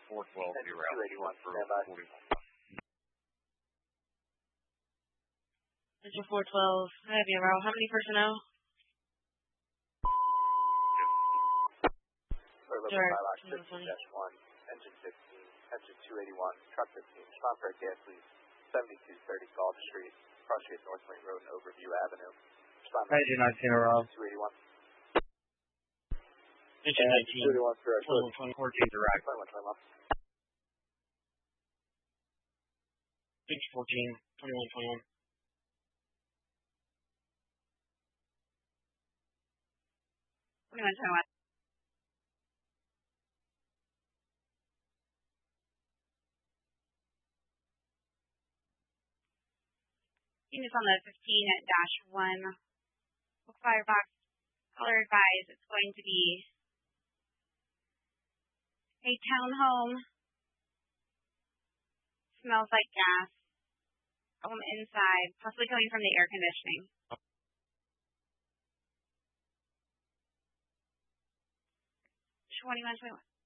412, be around 281, standby. 40. Engine 412, heavy route. How many personnel? Direct, 15-1, engine 15, engine 281, truck 15, respond for a gas leak, 7230 Gulf Street, cross street North Lane Road and Overview Avenue. Respond for Engine 19, Rob. 281. Engine 19, 281, correct. 14 direct. 21, 21. Engine 14, 21, 21. Units on the 15-1 firebox, color advised, it's going to be a townhome, smells like gas, inside, possibly coming from the air conditioning. 21, 21.